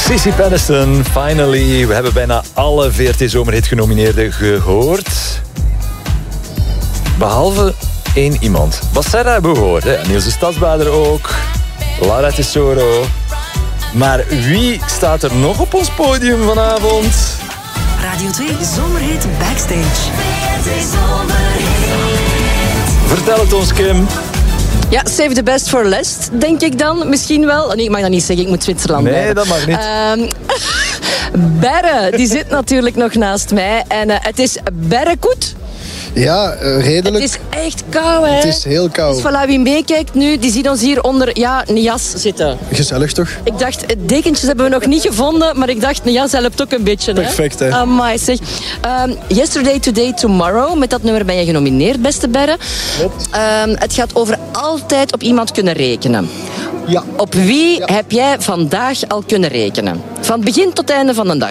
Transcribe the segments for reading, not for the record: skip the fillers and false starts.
Sissy Peniston, finally. We hebben bijna alle VRT Zomerhit-genomineerden gehoord. Behalve één iemand. Bassera hebben we gehoord. Hè? Niels de Stadsbader ook. Laura Tesoro. Maar wie staat er nog op ons podium vanavond? Radio 2 Zomerhit Backstage. Vertel het ons, Kim. Ja, save the best for last, denk ik dan. Misschien wel. Nee, ik mag dat niet zeggen. Ik moet Zwitserland Nee, blijven. dat mag niet. Berre, die zit natuurlijk nog naast mij. En het is Berrekoet. Ja, redelijk. Het is echt koud, hè? Het is heel koud. Dus voilà, wie meekijkt nu, die ziet ons hier onder een jas zitten. Gezellig toch? Ik dacht, dekentjes hebben we nog niet gevonden, maar ik dacht, een jas helpt ook een beetje. Perfect, hè? Amai, zeg. Yesterday, Today, Tomorrow. Met dat nummer ben je genomineerd, beste Berre. Klopt. Het gaat over altijd op iemand kunnen rekenen. Ja. Op wie heb jij vandaag al kunnen rekenen? Van begin tot einde van de dag.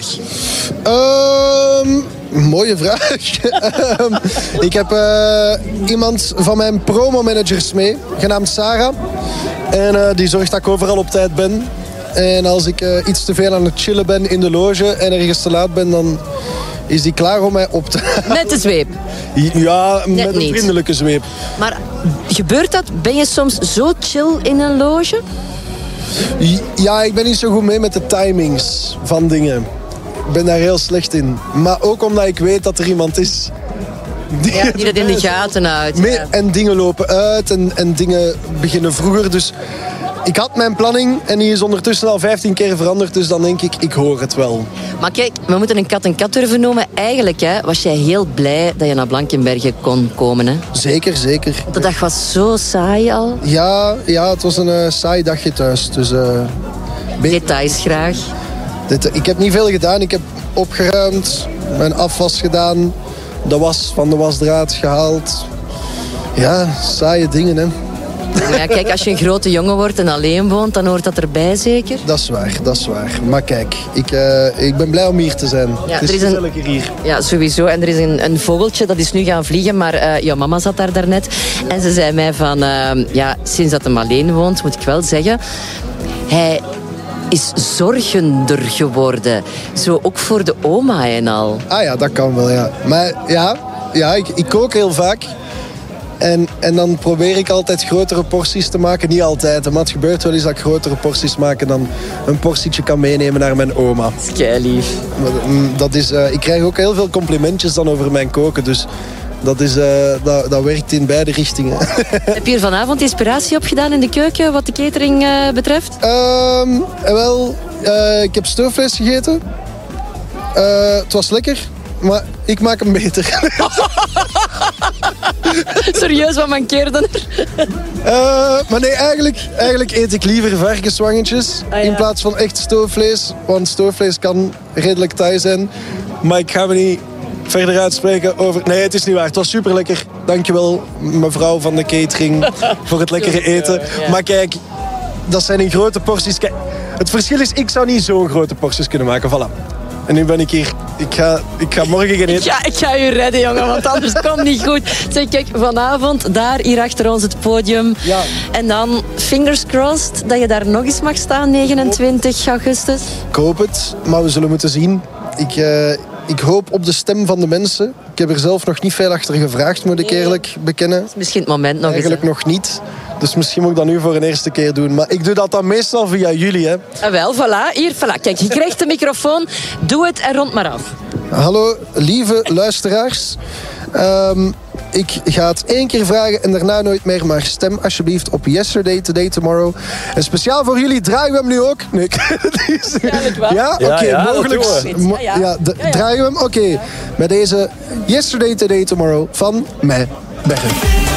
Mooie vraag. Ik heb iemand van mijn promomanagers mee, genaamd Sarah. En die zorgt dat ik overal op tijd ben. En als ik iets te veel aan het chillen ben in de loge en ergens te laat ben, dan is die klaar om mij op te halen. Met de zweep. Ja, met een niet. vriendelijke zweep. Maar gebeurt dat? Ben je soms zo chill in een loge? Ja, ik ben niet zo goed mee met de timings van dingen. Ik ben daar heel slecht in. Maar ook omdat ik weet dat er iemand is Die dat in de gaten houdt. mee, Ja. en dingen lopen uit en dingen beginnen vroeger. Dus ik had mijn planning en die is ondertussen al 15 keer veranderd. Dus dan denk ik hoor het wel. Maar kijk, we moeten een kat en kat durven noemen. Eigenlijk was jij heel blij dat je naar Blankenberge kon komen. Hè? Zeker, zeker. De dag was zo saai al. Ja, het was een saai dagje thuis. Dus, Details graag. ik heb niet veel gedaan. Ik heb opgeruimd, mijn afwas gedaan, de was van de wasdraad gehaald. Ja, saaie dingen, hè. Ja, kijk, als je een grote jongen wordt en alleen woont, dan hoort dat erbij zeker. Dat is waar. Maar kijk, ik ben blij om hier te zijn. Ja, het is er is een- gezellig hier. Ja, sowieso. En er is een vogeltje, dat is nu gaan vliegen, maar jouw mama zat daar daarnet. En ze zei mij van, sinds dat hem alleen woont, moet ik wel zeggen, hij is zorgender geworden. Zo ook voor de oma en al. Ah ja, dat kan wel, ja. Maar ja, ik kook heel vaak. En dan probeer ik altijd grotere porties te maken. Niet altijd, maar het gebeurt wel eens dat ik grotere porties maak en dan een portietje kan meenemen naar mijn oma. Dat is keilief. Dat is, ik krijg ook heel veel complimentjes dan over mijn koken. Dus dat werkt in beide richtingen. Heb je hier vanavond inspiratie opgedaan in de keuken, wat de catering betreft? Ik heb stoofvlees gegeten. Het was lekker, maar ik maak hem beter. Serieus, wat mankeerde er? Maar nee, eigenlijk eet ik liever varkenswangetjes in plaats van echt stoofvlees. Want stoofvlees kan redelijk taai zijn. Maar ik ga me niet verder uitspreken over... Nee, het is niet waar. Het was super lekker. Dankjewel, mevrouw van de catering, voor het lekkere eten. Maar kijk, dat zijn in grote porties. Kijk, het verschil is, ik zou niet zo'n grote porties kunnen maken. Voilà. En nu ben ik hier. Ik ga morgen gaan eten. Ik ga je redden, jongen, want anders komt niet goed. Zeg, kijk, vanavond, daar hier achter ons het podium. Ja. En dan, fingers crossed, dat je daar nog eens mag staan, 29 augustus. Ik hoop het, maar we zullen moeten zien. Ik hoop op de stem van de mensen. Ik heb er zelf nog niet veel achter gevraagd, moet ik eerlijk bekennen. Misschien het moment nog Eigenlijk eens. nog niet. Dus misschien moet ik dat nu voor een eerste keer doen. Maar ik doe dat dan meestal via jullie, hè. Wel, voilà, hier, voilà. Kijk, je krijgt de microfoon. Doe het en rond maar af. Hallo, lieve luisteraars. Ik ga het 1 keer vragen en daarna nooit meer. Maar stem alsjeblieft op Yesterday, Today, Tomorrow. En speciaal voor jullie draaien we hem nu ook. Nee, Eigenlijk wel. ja, oké, Ja, dat mogelijk. doen we. Ja. Draaien we hem? Oké. Met deze Yesterday, Today, Tomorrow van mij, Berre.